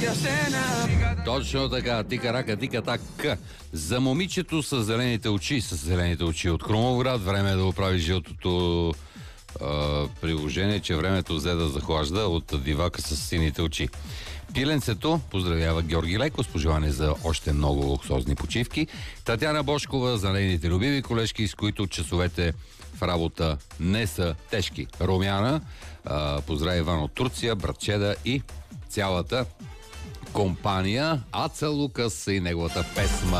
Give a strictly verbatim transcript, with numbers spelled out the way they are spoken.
Точно така, тика-рака, тика-так. За момичето с зелените очи, с зелените очи от Крумовград, време е да оправи жълтото а, приложение, че времето взе да захлажда от дивака с сините очи. Пиленцето поздравява Георги Леко с пожелание за още много луксозни почивки. Татяна Бошкова за нейните любими колежки, с които часовете в работа не са тежки. Румяна а, поздрави Иван от Турция, братчеда и цялата компания. Аца Лукас и неговата песма